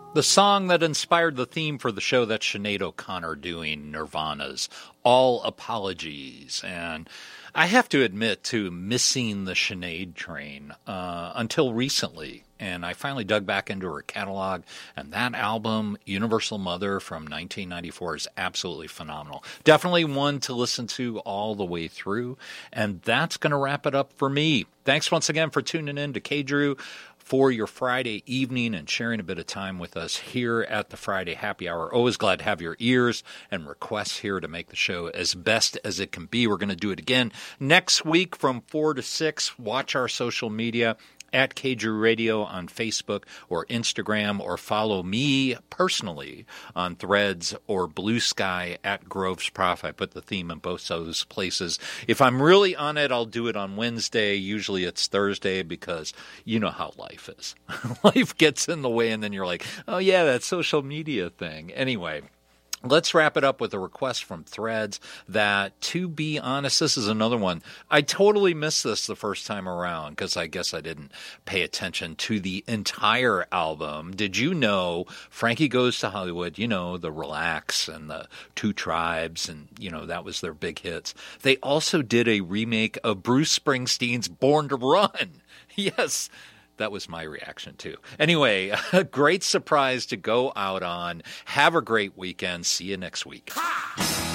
The song that inspired the theme for the show, that's Sinead O'Connor doing Nirvana's All Apologies. And I have to admit to missing the Sinead train until recently. And I finally dug back into her catalog, and that album, Universal Mother from 1994, is absolutely phenomenal. Definitely one to listen to all the way through. And that's going to wrap it up for me. Thanks once again for tuning in to K-Drew for your Friday evening and sharing a bit of time with us here at the Friday Happy Hour. Always glad to have your ears and requests here to make the show as best as it can be. We're going to do it again next week from 4 to 6. Watch our social media at KDrew Radio on Facebook or Instagram, or follow me personally on Threads or Blue Sky at Groves Prof. I put the theme in both those places. If I'm really on it, I'll do it on Wednesday. Usually it's Thursday because you know how life is. Life gets in the way, and then you're like, oh yeah, that social media thing. Anyway, let's wrap it up with a request from Threads that, to be honest, this is another one. I totally missed this the first time around because I guess I didn't pay attention to the entire album. Did you know Frankie Goes to Hollywood, you know, the Relax and the Two Tribes, and, you know, that was their big hits. They also did a remake of Bruce Springsteen's Born to Run. Yes. That was my reaction, too. Anyway, a great surprise to go out on. Have a great weekend. See you next week. Ha!